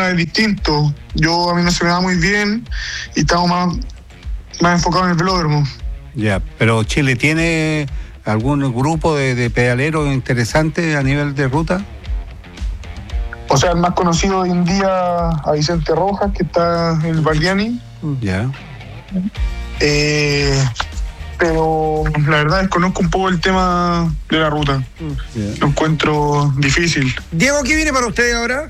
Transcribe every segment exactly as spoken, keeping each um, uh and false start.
ahora es distinto. Yo a mí no se me da muy bien y estamos más, más enfocados en el velódromo. Ya, pero Chile tiene algún grupo de, de pedaleros interesantes a nivel de ruta. O sea, el más conocido hoy en día a Vicente Rojas, que está en el Valdiani. Ya. Eh, pero la verdad desconozco un poco el tema de la ruta. Yeah. Lo encuentro difícil. Diego, ¿qué viene para ustedes ahora?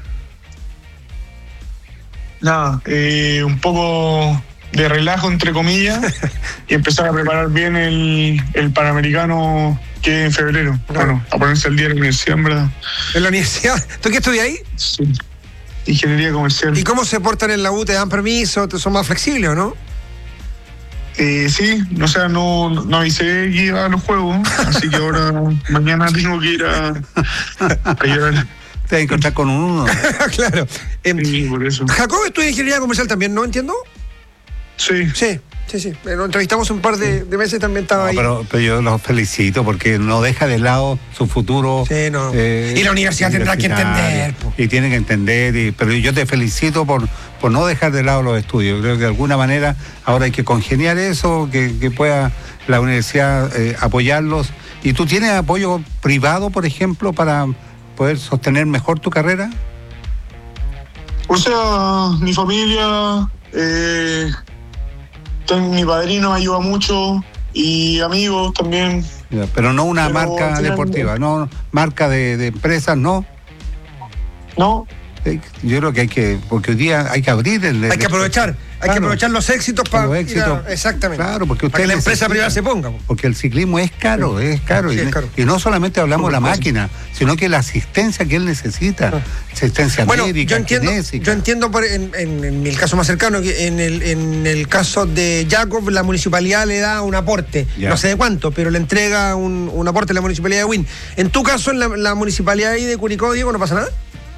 Nada, eh, un poco de relajo, entre comillas, y empezar a preparar bien el, el Panamericano que es en febrero. Claro. Bueno, a ponerse al día en la universidad, en verdad. ¿En la universidad? ¿Tú qué estudias ahí? Sí, ingeniería comercial. ¿Y cómo se portan en la U? ¿Te dan permiso? ¿Son más flexibles o no? Eh, sí, o sea, no, no avisé que iba a los juegos, así que ahora, mañana tengo que ir a, a llevar. Te vas a encontrar con uno. Claro. Eh, sí, por eso. Jacob estudia ingeniería comercial también, ¿no? ¿Entiendo? Sí. Sí, sí, sí. Lo entrevistamos un par de, de meses, también estaba no, ahí. Pero, pero yo los felicito porque no deja de lado su futuro. Sí, no. Eh, y la universidad tendrá que entender. Po. Y tiene que entender. Y, pero yo te felicito por, por no dejar de lado los estudios. Creo que de alguna manera ahora hay que congeniar eso, que, que pueda la universidad eh, apoyarlos. ¿Y tú tienes apoyo privado, por ejemplo, para poder sostener mejor tu carrera? O sea, mi familia... Eh... mi padrino ayuda mucho y amigos también. Pero no una Pero marca tienen... deportiva, no marca de, de empresas, ¿no? No. Yo creo que hay que, porque hoy día hay que abrir el... Hay que aprovechar, hay claro, que aprovechar los éxitos para... Los éxitos, a, exactamente. Claro, porque para que la empresa privada se ponga. Porque el ciclismo es caro, sí, es caro. Sí, y, es caro. Y no solamente hablamos de la máquina, sino que la asistencia que él necesita, ah. asistencia bueno, médica, yo entiendo, kinésica. Yo entiendo por, en, en, en el caso más cercano, que en el, en el caso de Jacob, la municipalidad le da un aporte, ya. no sé de cuánto, pero le entrega un, un aporte a la municipalidad de Win. En tu caso, en la, la municipalidad ahí de Curicó, Diego, ¿no pasa nada?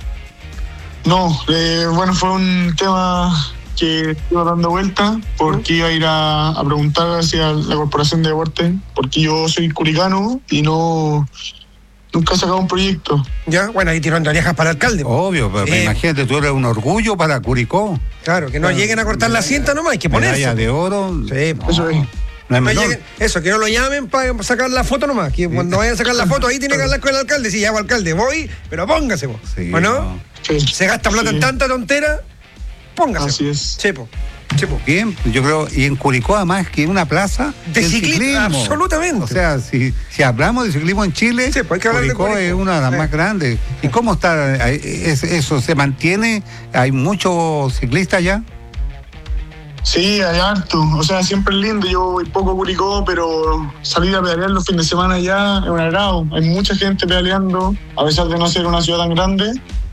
No, eh, bueno, fue un tema que iba dando vuelta porque iba a ir a, a preguntar hacia la Corporación de Deportes, porque yo soy curicano y no nunca he sacado un proyecto. Ya, bueno, ahí tiró entre orejas para el alcalde. Obvio, pero eh, imagínate, tú eres un orgullo para Curicó. Claro, que no claro. lleguen a cortar la cinta nomás, hay que ponerse. Medalla de oro. Sí, no, eso es. No no lleguen, eso, que no lo llamen para sacar la foto nomás, que sí. cuando vayan a sacar la foto ahí tiene que hablar con el alcalde. Si llamo alcalde, voy, pero póngase vos. Sí, ¿o no? no. Sí. Se gasta plata sí. en tanta tontera, póngase. Así es. Chepo. Chepo. Bien, yo creo, y en Curicó además que una plaza de ciclismo, ciclismo. Absolutamente. O sea, si, si hablamos de ciclismo en Chile, sí, pues hay que hablar Curicó, de Curicó es una de las sí. más grandes. ¿Y cómo está eso? ¿Se mantiene? ¿Hay muchos ciclistas allá? Sí, hay harto. O sea, siempre es lindo. Yo voy poco a Curicó, pero salir a pedalear los fines de semana allá es un agrado. Hay mucha gente pedaleando, a pesar de no ser una ciudad tan grande.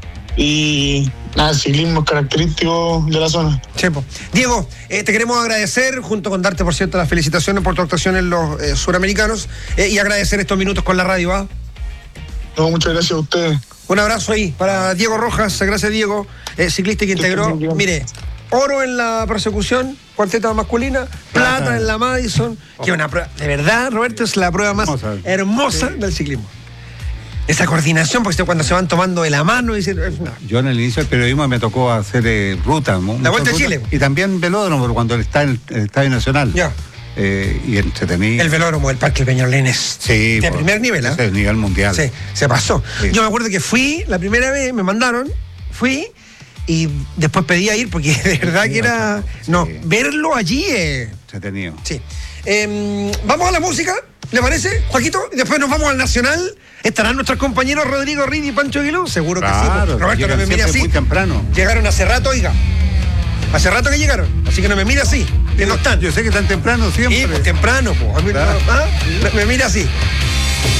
Y nada, el ciclismo es característico de la zona. Chepo. Diego, eh, te queremos agradecer, junto con darte, por cierto, las felicitaciones por tu actuación en los eh, suramericanos eh, y agradecer estos minutos con la radio, ¿va? No, muchas gracias a ustedes. Un abrazo ahí para Diego Rojas. Gracias, Diego, eh, ciclista que integró. Mire, oro en la persecución, cuarteta masculina, plata, plata en la Madison, oh. que una prueba, de verdad, Roberto, es la prueba más hermosa, hermosa sí. del ciclismo. Esa coordinación, porque cuando se van tomando de la mano y dicen, no. Yo en el inicio del periodismo me tocó hacer eh, ruta. La Vuelta a Chile. Y también velódromo, pero cuando está en el, el Estadio Nacional. Ya. Eh, y entretenido. El velódromo del Parque Peñalolén es sí, de por, primer nivel, ¿eh? Es el nivel mundial. Sí, se pasó. Sí. Yo me acuerdo que fui la primera vez, me mandaron, fui y después pedí a ir porque de verdad sí, que era. Sí. No, verlo allí es. Entretenido. Sí. Eh, vamos a la música, ¿le parece, Joaquito? Y después nos vamos al Nacional. ¿Estarán nuestros compañeros Rodrigo Rid y Pancho Aguiló? Seguro que claro, sí. Roberto, no me mire así. Muy temprano. Llegaron hace rato, oiga. Hace rato que llegaron. Así que no me mire así. Que no están. Yo sé que están temprano siempre. Sí, pues temprano, pues. Claro. ¿Ah? Me, me mira así.